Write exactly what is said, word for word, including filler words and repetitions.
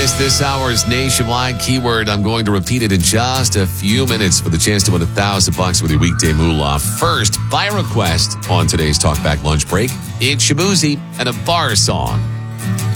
missed this hour's nationwide keyword, I'm going to repeat it in just a few minutes for the chance to win a thousand bucks with your weekday moolah. First, by request on today's Talkback Lunch Break, it's Shabuzi and a bar song.